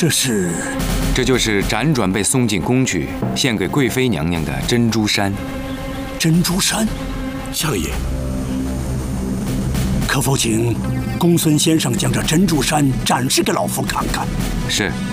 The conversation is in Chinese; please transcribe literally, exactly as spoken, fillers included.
这是， 这就是辗转被送进宫去，献给贵妃娘娘的珍珠衫。 珍珠衫， 相爷， 可否请公孙先生将这珍珠衫展示给老夫看看？ 是。